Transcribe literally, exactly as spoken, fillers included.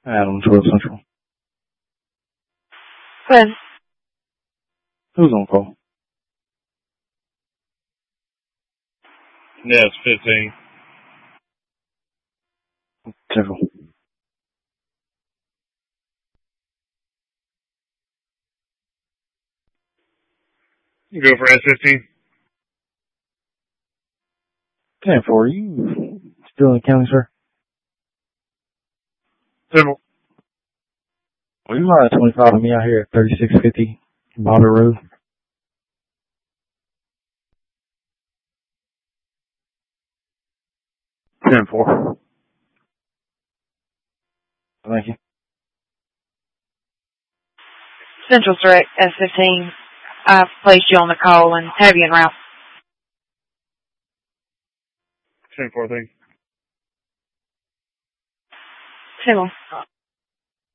Adam, twelve Central. When? Who's on call? Yes, fifteen. Central. You go for S fifteen. ten four, you still in the county, sir? Simple. Well, you ride twenty-five of me out here at thirty-six fifty Botter Road. ten four. Thank you. Central Direct, S fifteen. I've placed you on the call and have you en route. ten four, thank you. Simple.